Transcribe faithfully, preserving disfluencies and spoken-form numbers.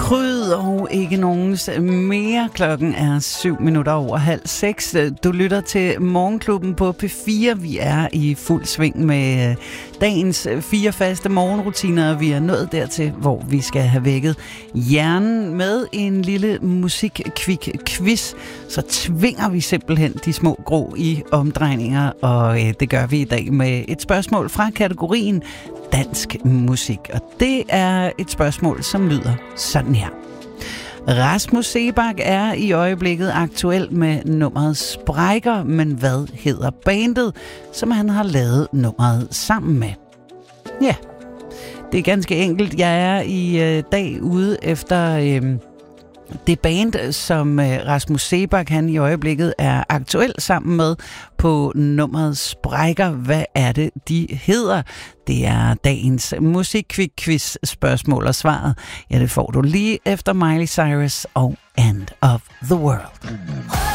Kryd og ikke nogens mere. Klokken er syv minutter over halv seks. Du lytter til Morgenklubben på P fire. Vi er i fuld sving med dagens fire faste morgenrutiner. Vi er nået dertil, hvor vi skal have vækket hjernen med en lille musikkvik-quiz. Så tvinger vi simpelthen de små grå i omdrejninger, og det gør vi i dag med et spørgsmål fra kategorien dansk musik. Og det er et spørgsmål, som lyder sådan her. Rasmus Seebach er i øjeblikket aktuel med nummeret Sprækker, men hvad hedder bandet, som han har lavet nummeret sammen med? Ja, det er ganske enkelt. Jeg er i øh, dag ude efter øh, det band, som øh, Rasmus Seebach han i øjeblikket er aktuel sammen med på nummeret Sprækker. Hvad er det, de hedder? Det er dagens musikkvik-quiz spørgsmål, og svaret, ja, det får du lige efter Miley Cyrus og End of the World.